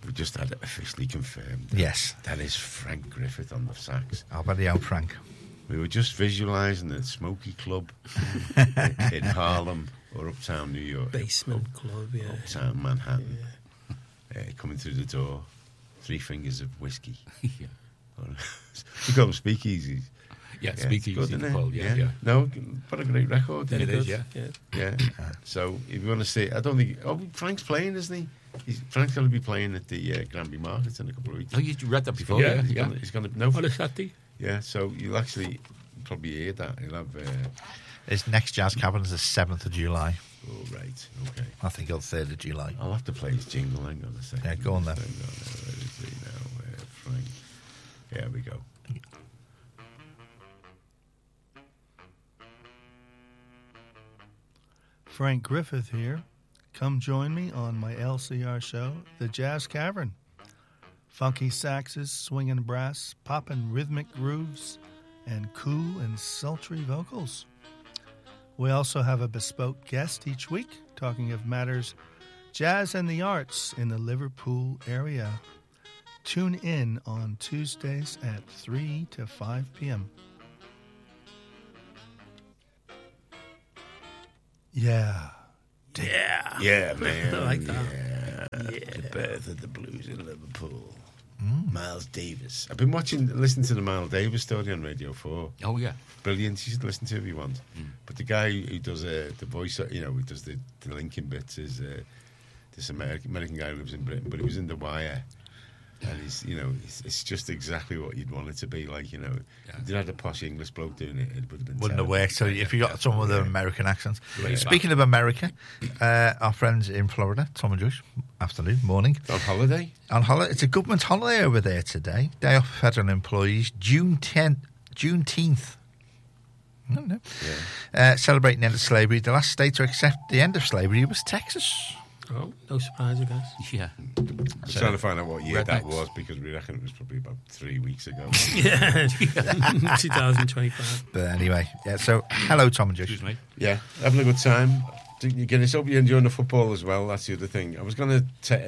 we just had it officially confirmed. Yes. That is Frank Griffith on the sax. Our buddy out Frank. We were just visualising the Smoky Club in Harlem or Uptown New York. Basement club, yeah. Uptown Manhattan. Coming through the door, 3 fingers of whiskey. Yeah. We call them speakeasies. Yeah, speakeasy. It's good, isn't it? Yeah. No, what a great record. It is, yeah. So if you want to see, I don't think. Oh, Frank's playing, isn't he? Frank's going to be playing at the Granby Market in a couple of weeks. Oh, you read that before? Yeah, Yeah. He's going to. No, On a Saturday. yeah. So you'll actually probably hear that. He'll have. His next Jazz Cavern is the 7th of July. Oh right, okay. I think on 3rd of July. I'll have to play his jingle. Hang on a second. Yeah, go on then. Hang on, where is he now? Frank. There we go. Frank Griffith here. Come join me on my LCR show, The Jazz Cavern. Funky saxes, swinging brass, popping rhythmic grooves, and cool and sultry vocals. We also have a bespoke guest each week talking of matters jazz and the arts in the Liverpool area. Tune in on Tuesdays at 3 to 5 p.m. Yeah. Yeah, man. I like that. Yeah. The birth of the blues in Liverpool. Miles Davis. I've been listening to the Miles Davis story on Radio 4. Oh, yeah. Brilliant. You should listen to it if you want. But the guy who does the voice, who does the linking bits is this American guy who lives in Britain, but he was in The Wire. And it's just exactly what you'd want it to be like, If you had a posh English bloke doing it, it would have been Wouldn't have terrible. worked. So if you got someone with an American accent. Yeah. Speaking of America, our friends in Florida, Tom and Joyce, afternoon, morning. On holiday? On holiday. It's a government holiday over there today. Day off for federal employees. Juneteenth. I don't know. Celebrating the end of slavery. The last state to accept the end of slavery was Texas. Oh, no surprise, I guess. Yeah. I'm trying to find out what year that Rednecks. was because we reckon it was probably about 3 weeks ago. Yeah. 2025. But anyway, so hello, Tom and Joyce. Excuse me. Yeah, having a good time. Hope you're enjoying the football as well. That's the other thing. I was going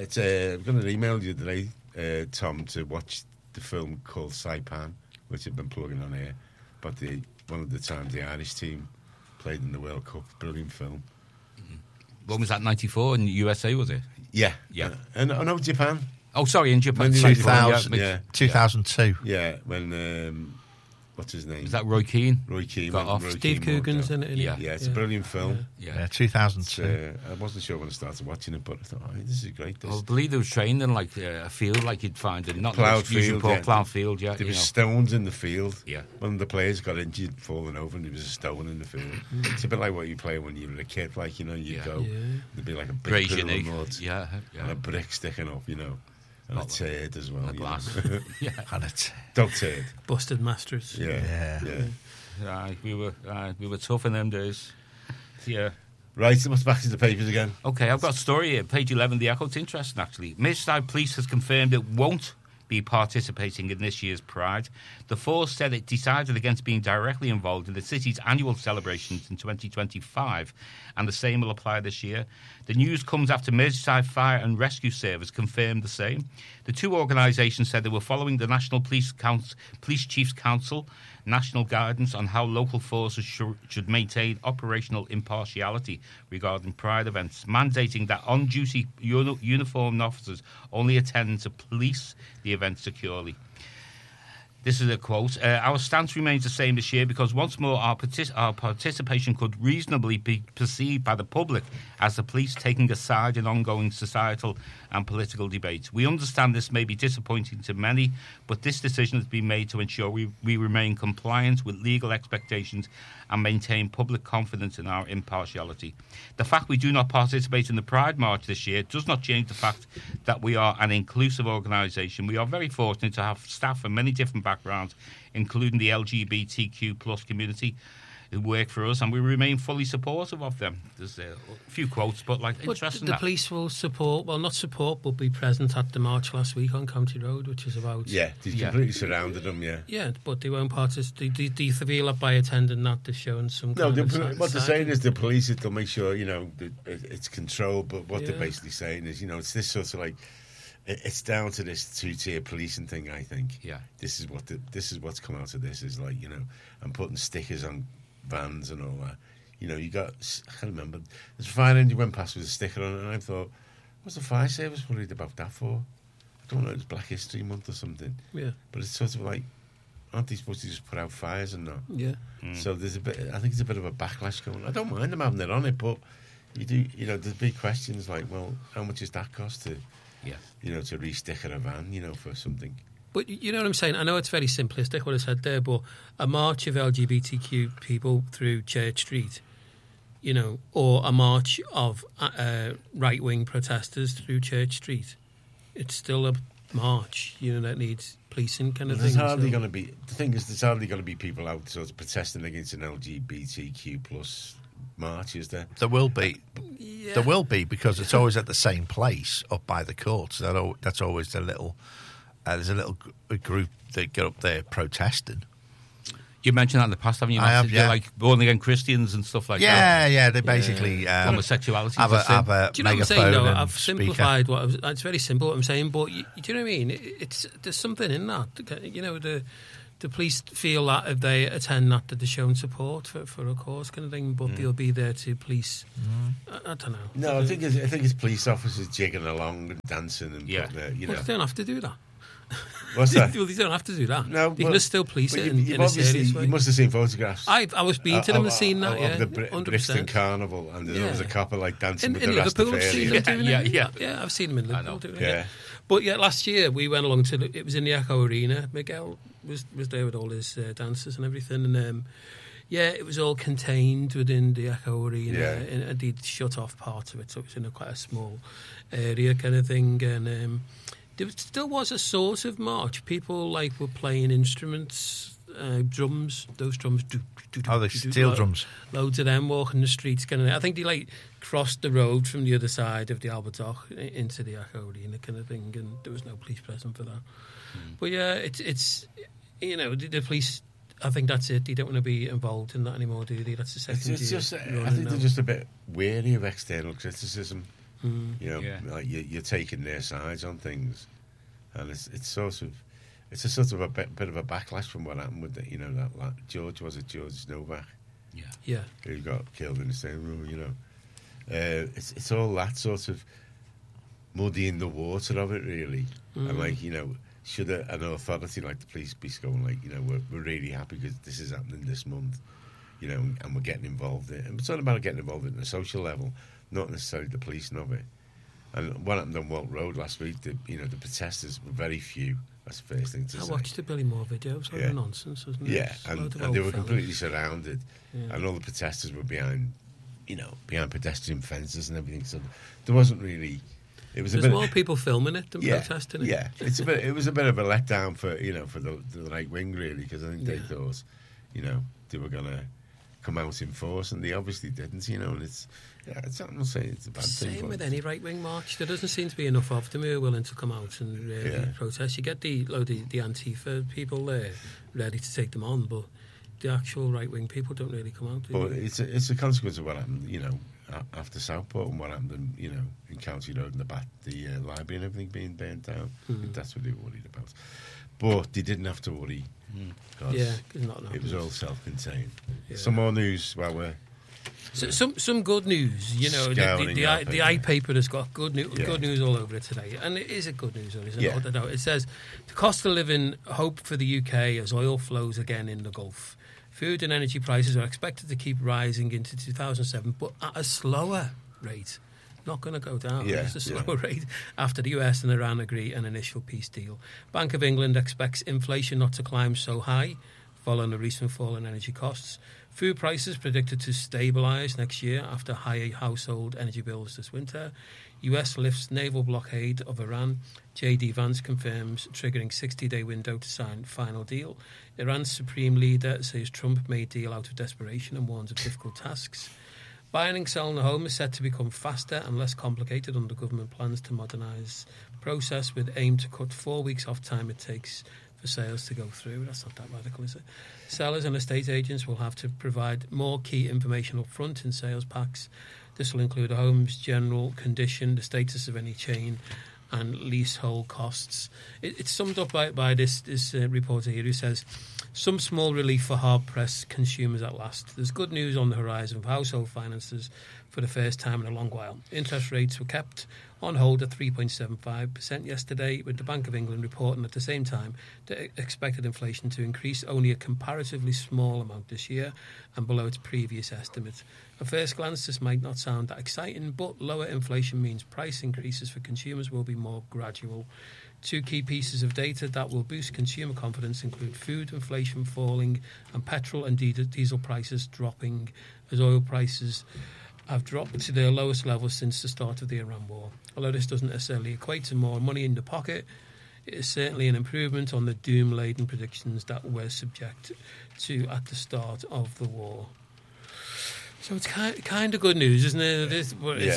to email you today, Tom, to watch the film called Saipan, which I've been plugging on here. But one of the times the Irish team played in the World Cup. Brilliant film. When was that, 94 in the USA, was it? Yeah. Yeah. And no, Japan. Oh, sorry, in Japan. 2000, Yeah. 2002. Yeah, when what's his name? Was that Roy Keane? Roy Keane. Got off. Roy Steve Keane walked Coogan's out. in it. Yeah. Yeah, it's a brilliant film. Yeah, 2002. I wasn't sure when I started watching it, but I thought, this is great. I believe they was trained in like a field like you'd find in not Ploughed usual field, yeah. ploughed field, yeah. There was stones in the field. Yeah. One of the players got injured, falling over, and there was a stone in the field. It's a bit like what you play when you were a kid, like, you'd Yeah. go, there'd be like a big Grazing pool of egg. mud Yeah. and a brick sticking up, and a turd as well. A glass. Yeah. And it's Dog turd. Busted Masters. Yeah. We were tough in them days. Yeah. Right, so what's back to the papers again? Okay, I've got a story here, page 11, The Echo. It's interesting, actually. Merseyside Police has confirmed it won't be participating in this year's Pride. The force said it decided against being directly involved in the city's annual celebrations in 2025, and the same will apply this year. The news comes after Merseyside Fire and Rescue Service confirmed the same. The two organisations said they were following the National Police Chiefs Council national guidance on how local forces should maintain operational impartiality regarding Pride events, mandating that on-duty uniformed officers only attend to police the event securely. This is a quote. Our stance remains the same this year because once more our participation could reasonably be perceived by the public as the police taking a side in ongoing societal and political debates. We understand this may be disappointing to many, but this decision has been made to ensure we remain compliant with legal expectations and maintain public confidence in our impartiality. The fact we do not participate in the Pride March this year does not change the fact that we are an inclusive organisation. We are very fortunate to have staff from many different backgrounds, including the LGBTQ plus community, who work for us, and we remain fully supportive of them. There's a few quotes, but interesting. The police will not support, but be present at the march last week on County Road, which is about... Yeah, they completely surrounded them, yeah. Yeah, but they won't participate. Do you feel that by attending that they're showing some No, kind of what they're side? saying is the police, they'll make sure, that it's controlled, but what they're basically saying is, it's this sort of like... it's down to this two-tier policing thing. I think. Yeah. This is what's come out of this is like and putting stickers on vans and all that. You got I can't remember. There's a fire engine went past with a sticker on it, and I thought, what's the fire service worried about that for? I don't know. It's Black History Month or something. Yeah. But it's sort of like, aren't they supposed to just put out fires and not? Yeah. So there's I think there's a bit of a backlash going. I don't mind them having it on it, but you do, there's big questions like, well, how much does that cost to, to re-sticker a van, for something? But you know what I'm saying? I know it's very simplistic what I said there, but a march of LGBTQ people through Church Street, or a march of right-wing protesters through Church Street, it's still a march, that needs policing kind of thing. There's hardly going to be, the thing is, there's hardly going to be people out sort of protesting against an LGBTQ plus march, is there? There will be. Yeah. There will be, because it's always at the same place up by the courts. That's always the little. There's a little group that get up there protesting. You mentioned that in the past, haven't you? I have, yeah. They're like born again Christians and stuff like that. Yeah. They basically homosexuality. Have a do you know what I'm saying? No, I've simplified it's very simple what I'm saying, but do you know what I mean? There's something in that. The police feel that if they attend that they're showing support for a cause kind of thing, but they'll be there to police. I don't know. No, I think it's police officers jigging along and dancing and Well, they don't have to do that. What's that? They don't have to do that. No, they can just still police it in a obviously, serious way. You must have seen photographs. I was been to them and seen that, of the 100%. Brixton Carnival, and there was a couple like dancing with the Liverpool, I've seen them doing it. Yeah, I've seen them in Liverpool doing it. Yeah. But last year we went along to it was in the Echo Arena. Miguel was there with all his dancers and everything, and it was all contained within the Echo Arena, and they'd shut off part of it, so it was in quite a small area kind of thing, and there still was a sort of march. People were playing instruments, drums. Those drums. The steel drums. Loads of them walking the streets. Kind of. I think they crossed the road from the other side of the Albert Dock into the Echo Arena kind of thing, and there was no police present for that. But it's the police. I think that's it. They don't want to be involved in that anymore, do they? That's the second year. I think they're just a bit wary of external criticism. Like you're taking their sides on things, and it's a sort of a bit of a backlash from what happened with that George Novak, who got killed in the same room. It's all that sort of muddying the water of it, really, and should an authority like the police be going we're really happy because this is happening this month, and we're getting involved in it, and it's all about getting involved in the social level. Not necessarily the policing of it. And what happened on Walt Road last week, the protesters were very few. That's the first thing to say. I watched the Billy Moore video. It was like nonsense, wasn't it? Yeah, and they were completely surrounded. Yeah. And all the protesters were behind pedestrian fences and everything. So there wasn't really... There's more people filming it than protesting it. Yeah, it was a bit of a letdown for the right wing, really, because I think they thought, they were going to come out in force, and they obviously didn't, and it's... I'm not saying it's a bad thing. Same with any right-wing march. There doesn't seem to be enough of them who are willing to come out and protest. You get the Antifa people there ready to take them on, but the actual right-wing people don't really come out. But it's a consequence of what happened, after Southport and what happened, in County Road and the library and everything being burnt down. That's what they were worried about. But they didn't have to worry because it was all self-contained. Yeah. Some more news while we're... Some good news, the iPaper has got good news all over it today, and it is a good news, isn't it? It says the cost of living hope for the UK as oil flows again in the Gulf. Food and energy prices are expected to keep rising into 2007, but at a slower rate. Not going to go down. It's a slower rate after the US and Iran agree an initial peace deal. Bank of England expects inflation not to climb so high following a recent fall in energy costs. Food prices predicted to stabilise next year after higher household energy bills this winter. US lifts naval blockade of Iran. JD Vance confirms triggering 60-day window to sign final deal. Iran's supreme leader says Trump made deal out of desperation and warns of difficult tasks. Buying and selling a home is set to become faster and less complicated under government plans to modernise process with aim to cut 4 weeks off time it takes for sales to go through. That's not that radical, is it? Sellers and estate agents will have to provide more key information up front in sales packs. This will include a home's general condition, the status of any chain, and leasehold costs. It's summed up by this reporter here who says, some small relief for hard-pressed consumers at last. There's good news on the horizon for household finances for the first time in a long while. Interest rates were kept on hold at 3.75% yesterday, with the Bank of England reporting at the same time that expected inflation to increase only a comparatively small amount this year and below its previous estimate. At first glance, this might not sound that exciting, but lower inflation means price increases for consumers will be more gradual. Two key pieces of data that will boost consumer confidence include food inflation falling and petrol and diesel prices dropping, as oil prices have dropped to their lowest level since the start of the Iran war. Although this doesn't necessarily equate to more money in the pocket, it is certainly an improvement on the doom-laden predictions that we're subject to at the start of the war. So it's kind of good news, isn't it? It's,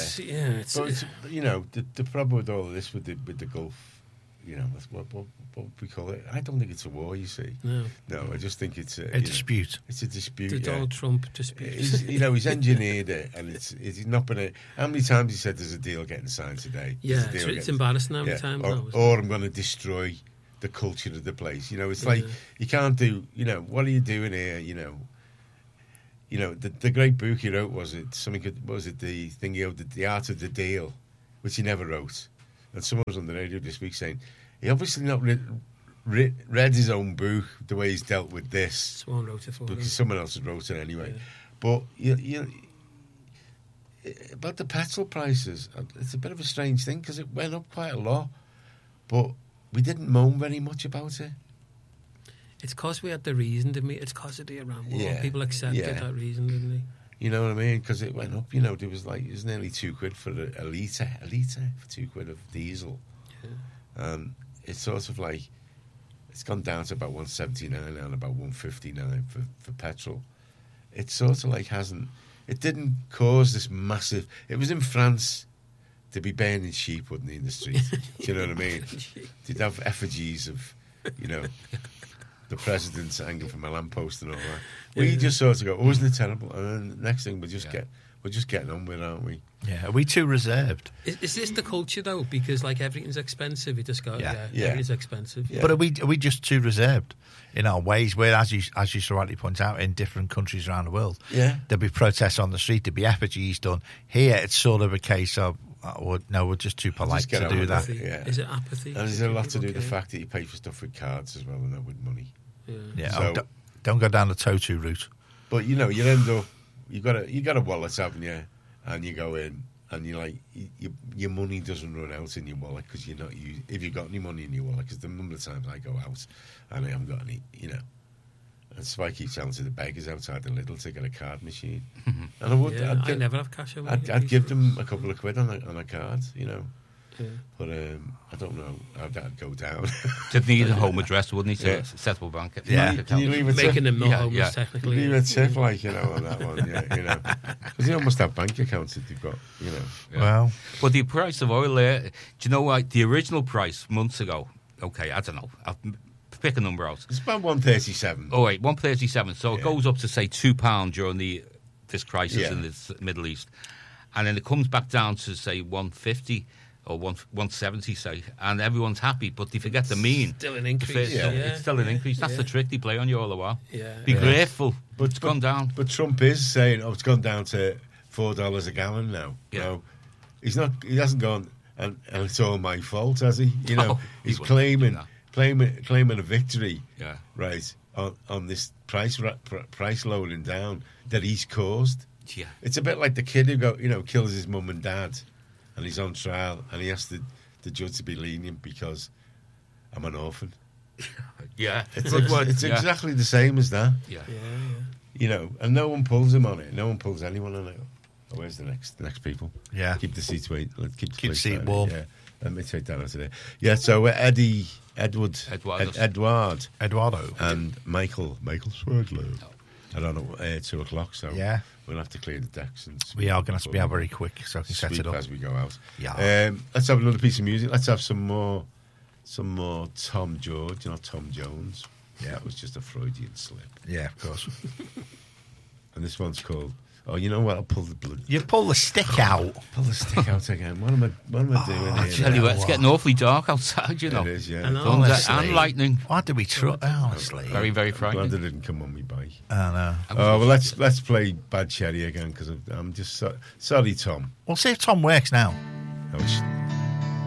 you know, the problem with all of this with the Gulf, you know, what we call it. I don't think it's a war. You see, no, I just think it's a dispute. It's a dispute. The Donald Trump dispute. He's engineered it, and it's not been. How many times he said there's a deal getting signed today? Yeah, it's embarrassing how many times. Or I'm going to destroy the culture of the place. You know, it's like you can't do. You know, what are you doing here? You know, the great book he wrote was it the thing he wrote, The Art of the Deal, which he never wrote. And someone was on the radio this week saying he obviously not read his own book the way he's dealt with this. Someone wrote it for him. Because someone else had wrote it anyway. Yeah. But you about the petrol prices, it's a bit of a strange thing because it went up quite a lot, but we didn't moan very much about it. It's because we had the reason, didn't we? It's because of the Iran war. Yeah. People accepted that reason, didn't they? You know what I mean? Because it went up. You know, there was like, it was nearly £2 for a litre for £2 of diesel. Yeah. It's sort of like, it's gone down to about 179 now and about 159 for petrol. It sort of like it didn't cause this massive, it was in France to be burning sheep, wouldn't they, in the street? Do you know what I mean? They'd have effigies of, you know, the president's hanging from a lamppost and all that. We just sort of go, oh, isn't it terrible? And then the next thing, we're just getting on with it, aren't we? Yeah, are we too reserved? Is this the culture, though? Because, like, everything's expensive. You just go, everything's expensive. Yeah. But are we just too reserved in our ways? Where, as you so rightly point out, in different countries around the world, there'll be protests on the street, there'll be effigies done. Here, it's sort of a case of, we're just too polite to do that. Is it apathy? And there's a lot to do with the fact that you pay for stuff with cards as well and not with money. Yeah. So, don't go down the Totu route. But you know, you end up you got a wallet, haven't you? And you go in, and you're like, your money doesn't run out in your wallet because you're not if you've got any money in your wallet. Because the number of times I go out and I haven't got any, you know. And so I keep telling to the beggars outside the Lidl to get a card machine. And I would. I never have cash over. I'd give them a couple of quid on a card, you know. Yeah. But I don't know how that'd go down. They'd need a home address, wouldn't he, to set up a bank account? Yeah. Can you leave a tip? Making them not homeless, technically. Leave a tip, like, you know, on that one, you know. Because they almost have bank accounts that they've got, you know. Yeah. Well. But the price of oil there, do you know what? The original price months ago, okay, I don't know. I'll pick a number out. It's about 137. Oh, wait, 137. So it goes up to, say, £2 during this crisis in the Middle East. And then it comes back down to, say, 150 or 170, say, and everyone's happy, but they forget the mean. Still an increase. It's still an increase. That's the trick they play on you all the while. Yeah. Be grateful, but it's gone down. But Trump is saying, it's gone down to $4 a gallon now. Yeah. No, he's not. He hasn't gone, and it's all my fault, has he? You know, he's claiming a victory. Yeah. Right on this price loading down that he's caused. Yeah. It's a bit like the kid who kills his mum and dad. And he's on trial, and he asked the judge to be lenient because I'm an orphan. Yeah. It's exactly the same as that. Yeah. You know, and no one pulls him on it. No one pulls anyone on it. Oh, where's the next people? Yeah. Keep the seats wait. Let's keep the seat warm. Yeah. Let me take that out of there. Yeah, so Eduardo, and Michael Swerdlow. I don't know, 2 o'clock, so we'll have to clear the decks. And we are going to have to be out very quick, so I can set it up as we go out. Yeah. Let's have another piece of music. Let's have some more Tom George, not Tom Jones. Yeah, that was just a Freudian slip. Yeah, of course. And this one's called Oh, you know what? I'll pull the blood. You pull the stick out. Pull the stick out again. What am I doing here? I tell you what, it's getting awfully dark outside, you know. It is, yeah. Thunder and lightning. Why do we try? Honestly. Very, very frightening. Glad they didn't come on me bike. I know. Oh, well, let's play Bad Cherry again, because I'm just sorry, Tom. We'll see if Tom works now. No,